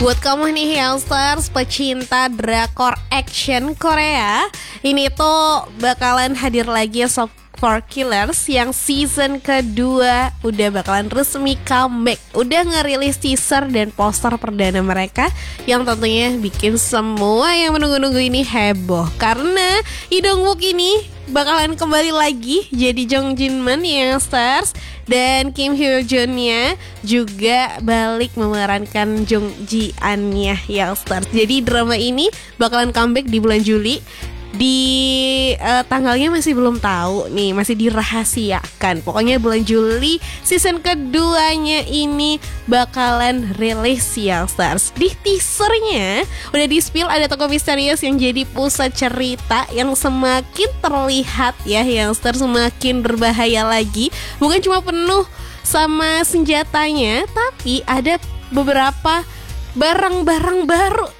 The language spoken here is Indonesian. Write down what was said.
Buat kamu nih Youngsters pecinta drakor action Korea, ini tuh bakalan hadir lagi Soap for Killers yang season kedua udah bakalan resmi comeback. Udah ngerilis teaser dan poster perdana mereka yang tentunya bikin semua yang menunggu-nunggu ini heboh. Karena Lee Dong-wook ini bakalan kembali lagi jadi Jong Jin-man Youngsters. Dan Kim Hyo Joon-nya juga balik memerankan Jung Ji-an-nya Youngsters. Jadi drama ini bakalan comeback di bulan Juli. Di tanggalnya masih belum tahu nih, masih dirahasiakan. Pokoknya bulan Juli season keduanya ini bakalan rilis Youngsters. Di teasernya udah di-spill ada tokoh misterius yang jadi pusat cerita yang semakin terlihat ya Youngsters, semakin berbahaya lagi. Bukan cuma penuh sama senjatanya, tapi ada beberapa barang-barang baru